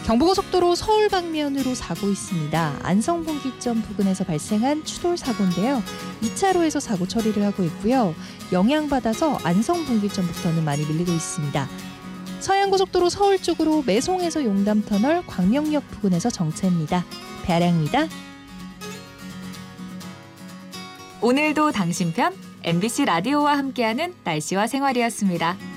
경부고속도로 서울 방면으로 사고 있습니다. 안성분기점 부근에서 발생한 추돌 사고인데요. 2차로에서 사고 처리를 하고 있고요. 영향받아서 안성분기점부터는 많이 밀리고 있습니다. 서해안고속도로 서울 쪽으로 매송에서 용담터널 광명역 부근에서 정체입니다. 배아량입니다. 오늘도 당신 편 MBC 라디오와 함께하는 날씨와 생활이었습니다.